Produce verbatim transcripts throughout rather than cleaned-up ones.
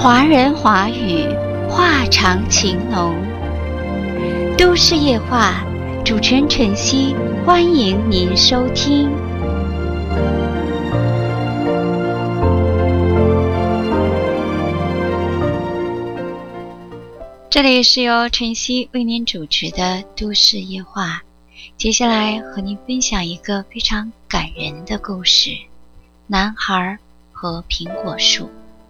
华人华语，话长情浓。都市夜话，主持人晨曦，欢迎您收听。这里是由晨曦为您主持的都市夜话，接下来和您分享一个非常感人的故事：男孩和苹果树。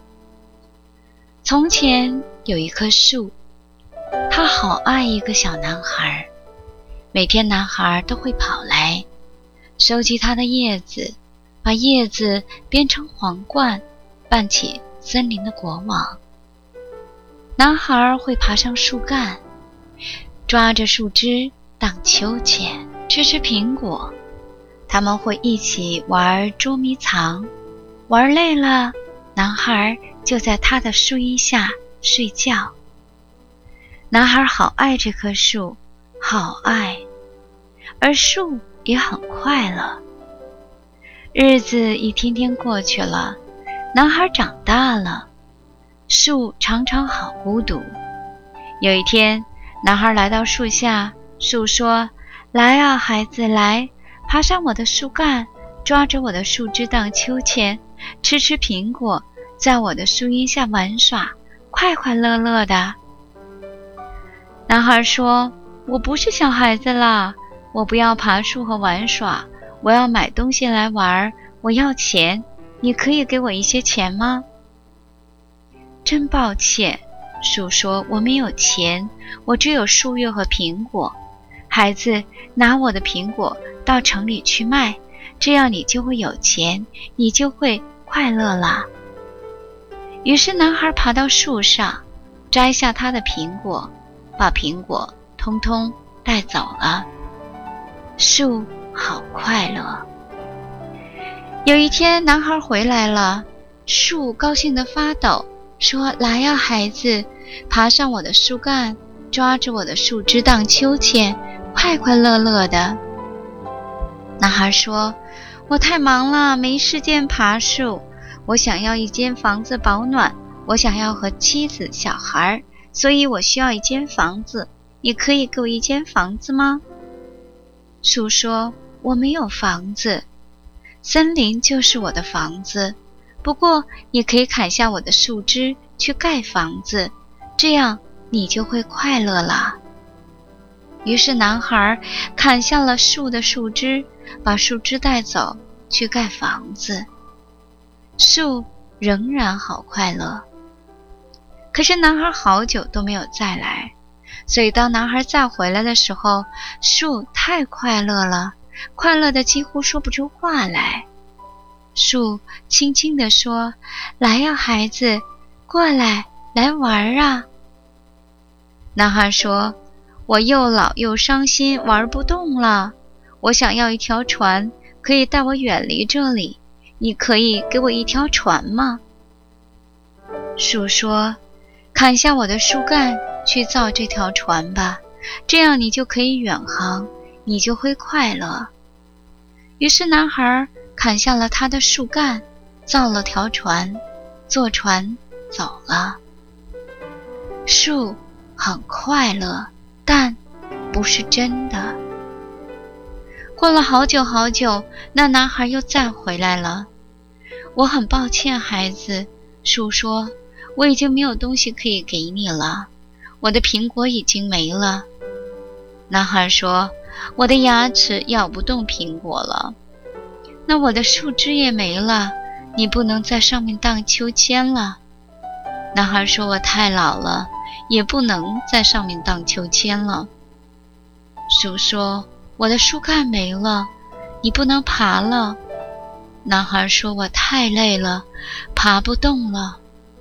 从前有一棵树，他好爱一个小男孩，每天男孩都会跑来收集他的叶子，把叶子编成皇冠，扮起森林的国王。男孩会爬上树干，抓着树枝荡秋千，吃吃苹果。他们会一起玩捉迷藏，玩累了，男孩就在他的树荫下睡觉。男孩好爱这棵树，好爱，而树也很快乐。日子一天天过去了，男孩长大了，树常常好孤独。有一天，男孩来到树下，树说：“来啊，孩子，来，爬上我的树干，抓着我的树枝荡秋千，吃吃苹果，在我的树荫下玩耍，快快乐乐的。”男孩说：“我不是小孩子啦，我不要爬树和玩耍，我要买东西来玩，我要钱，你可以给我一些钱吗？”真抱歉，树说，我没有钱，我只有树叶和苹果。孩子，拿我的苹果到城里去卖，这样你就会有钱，你就会快乐啦。于是男孩爬到树上，摘下他的苹果，把苹果通通带走了。树好快乐。有一天，男孩回来了，树高兴得发抖，说：“来呀，孩子，爬上我的树干，抓着我的树枝荡秋千，快快乐乐的。”男孩说：“我太忙了，没时间爬树。我想要一间房子保暖，我想要和妻子、小孩，所以我需要一间房子。你可以给我一间房子吗？”树说：“我没有房子，森林就是我的房子。不过你可以砍下我的树枝去盖房子，这样你就会快乐了。”于是男孩砍下了树的树枝，把树枝带走去盖房子。树仍然好快乐。可是男孩好久都没有再来，所以当男孩再回来的时候，树太快乐了，快乐的几乎说不出话来。树轻轻地说：“来呀，孩子，过来，来玩啊。”男孩说：“我又老又伤心，玩不动了。我想要一条船，可以带我远离这里。你可以给我一条船吗？”树说：“砍下我的树干，去造这条船吧，这样你就可以远航，你就会快乐。”于是男孩砍下了他的树干，造了条船，坐船走了。树很快乐，但不是真的。过了好久好久，那男孩又再回来了。“我很抱歉，孩子。”树说，“我已经没有东西可以给你了，我的苹果已经没了。”男孩说：“我的牙齿咬不动苹果了。”“那我的树枝也没了，你不能在上面荡秋千了。”男孩说：“我太老了，也不能在上面荡秋千了。”树说：“我的树干没了，你不能爬了。”男孩说：“我太累了，爬不动了。”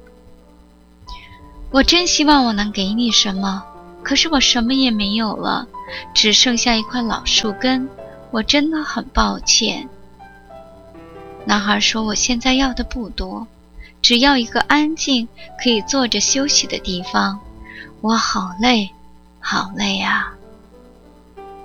我真希望我能给你什么，可是我什么也没有了，只剩下一块老树根，我真的很抱歉。男孩说：“我现在要的不多，只要一个安静可以坐着休息的地方。我好累，好累啊。”“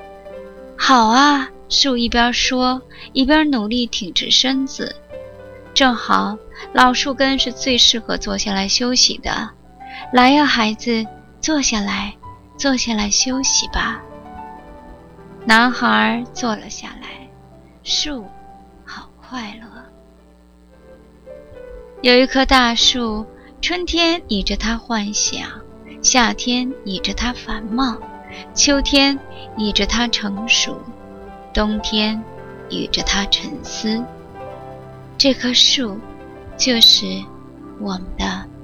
好啊！”树一边说，一边努力挺直身子。 正好老树根是最适合坐下来休息的。来呀，孩子，坐下来，坐下来休息吧。男孩坐了下来，树好快乐。有一棵大树，春天倚着它幻想，夏天倚着它繁茂，秋天倚着它成熟，冬天倚着它沉思。这棵树就是我们的